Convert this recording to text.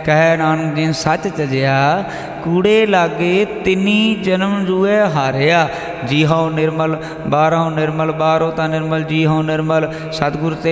कह नानक जिन सच तजिया कूड़े लागे तिनी जन्म जूए हारिया। जी हौ निर्मल बारहों निर्मल बारो ता निर्मल जी हौ निर्मल सतगुर ते